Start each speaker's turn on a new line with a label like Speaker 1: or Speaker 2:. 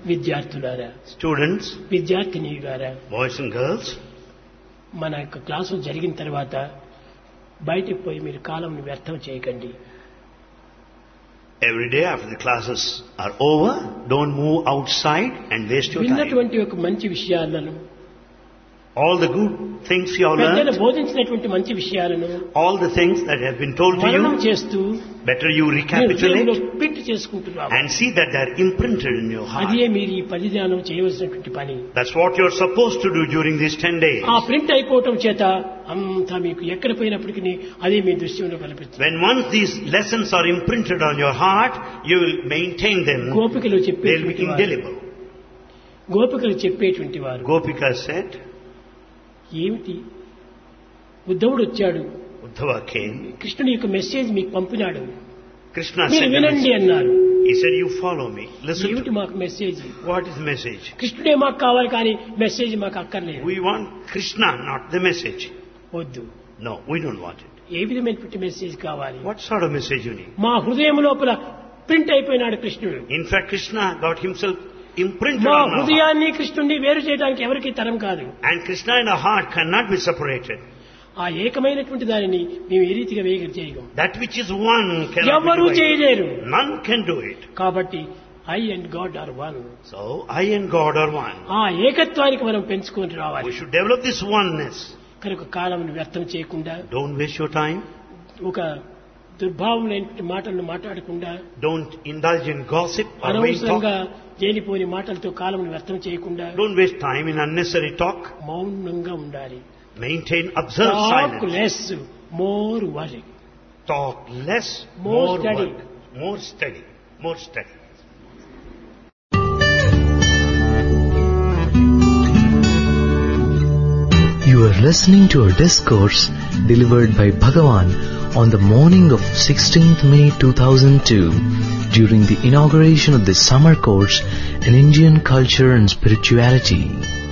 Speaker 1: విద్యార్థులారా,
Speaker 2: Students,
Speaker 1: విద్యార్థినీయులారా,
Speaker 2: boys and girls,
Speaker 1: మన యొక్క క్లాసులు జరిగిన తర్వాత బయటికి పోయి మీరు కాలంను వ్యర్థం చేయకండి.
Speaker 2: every day after the classes are over, don't move outside and waste your time.
Speaker 1: విన్నటువంటి ఒక మంచి విషయాలను,
Speaker 2: All the good things you have
Speaker 1: పెద్దలు
Speaker 2: learned,
Speaker 1: బోధించినటువంటి మంచి విషయాలను
Speaker 2: all the things that have been told to
Speaker 1: మననం
Speaker 2: you,
Speaker 1: చేస్తూ
Speaker 2: better you
Speaker 1: మీరు
Speaker 2: recapitulate
Speaker 1: హృదయంలో ప్రింట్ చేసుకుంటున్నారు.
Speaker 2: and see that they are imprinted in your heart.
Speaker 1: అదే మీరు ఈ 10 దినాలు చేయవలసినటువంటి పని.
Speaker 2: That's what you're supposed to do during these 10 days.
Speaker 1: ఆ ప్రింట్ అయిపోవటం చేత అంతా మీకు ఎక్కడ పోయినప్పటికీ అదే మీ దృశ్యంలో కనిపిస్తుంది.
Speaker 2: When once these lessons are imprinted on your heart, you will maintain them.
Speaker 1: గోపికలు
Speaker 2: They'll be
Speaker 1: చెప్పేటువంటి వారు,
Speaker 2: indelible.
Speaker 1: గోపికలు చెప్పేటువంటి వారు
Speaker 2: Gopika said,
Speaker 1: ఏమిటి, ఉద్ధవుడు వచ్చాడు,
Speaker 2: Uddhava came,
Speaker 1: కృష్ణుని యొక్క మెసేజ్ మీకు పంపినాడు,
Speaker 2: Krishna
Speaker 1: మీరు
Speaker 2: said,
Speaker 1: వినండి అన్నారు.
Speaker 2: he said, you follow me, listen
Speaker 1: ఏమిటి
Speaker 2: to me.
Speaker 1: మాకు message?
Speaker 2: What is the message?
Speaker 1: కృష్ణుడే మాకు కావాలి కానీ మెసేజ్ మాకు అక్కర్లేదు.
Speaker 2: We want Krishna, not the message.
Speaker 1: వద్దు.
Speaker 2: No, we don't want it.
Speaker 1: ఏ విధమైనటువంటి మెసేజ్ కావాలి?
Speaker 2: What sort of message you need?
Speaker 1: మా హృదయం లోపల ప్రింట్ అయిపోయినాడు కృష్ణుడు.
Speaker 2: In fact, Krishna got himself imprinted
Speaker 1: మా
Speaker 2: on our heart.
Speaker 1: హృదయాన్ని కృష్ణుడిని వేరు చేయడానికి ఎవరికి తరం కాదు.
Speaker 2: And Krishna and our heart cannot be separated.
Speaker 1: ఆ ఏకమైనటువంటి దానిని మేము ఏ రీతిగా వేగ చేయగం?
Speaker 2: That which is one cannot
Speaker 1: ఎవరు
Speaker 2: be divided.
Speaker 1: చేయలేరు.
Speaker 2: None can do it.
Speaker 1: కాబట్టి I and God are one.
Speaker 2: So, I and God are one.
Speaker 1: ఆ ఏకత్వానికి మనం పెంచుకొని రావాలి.
Speaker 2: We should develop this oneness.
Speaker 1: కనుక కాలంను వ్యర్థం చేయకుండా,
Speaker 2: Don't waste your time.
Speaker 1: ఒక దుర్భావమైనటువంటి మాటలను మాట్లాడకుండా,
Speaker 2: Don't indulge in gossip or vain
Speaker 1: అనవసరంగా
Speaker 2: talk.
Speaker 1: లేనిపోని మాటలతో కాలంను వ్యర్థం చేయకుండా
Speaker 2: Don't waste time in unnecessary talk.
Speaker 1: మౌనంగా ఉండాలి.
Speaker 2: Maintain, observe
Speaker 1: talk
Speaker 2: silence.
Speaker 1: Less, more worry.
Speaker 2: Talk less,
Speaker 1: More
Speaker 2: more
Speaker 1: study.
Speaker 2: work. More study. More study.
Speaker 3: You are listening to a discourse delivered by Bhagavan on the morning of 16th May 2002 during the inauguration of the summer course in Indian Culture and Spirituality.